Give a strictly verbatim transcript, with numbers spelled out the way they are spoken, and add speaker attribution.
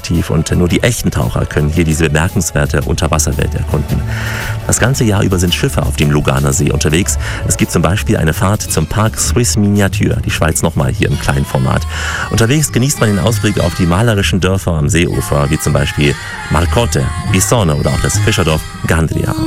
Speaker 1: attraktiv und nur die echten Taucher können hier diese bemerkenswerte Unterwasserwelt erkunden. Das ganze Jahr über sind Schiffe auf dem Luganer See unterwegs. Es gibt zum Beispiel eine Fahrt zum Park Swiss Miniature, die Schweiz nochmal hier im kleinen Format. Unterwegs genießt man den Ausblick auf die malerischen Dörfer am Seeufer, wie zum Beispiel Marcotte, Bisone oder auch das Fischerdorf Gandria.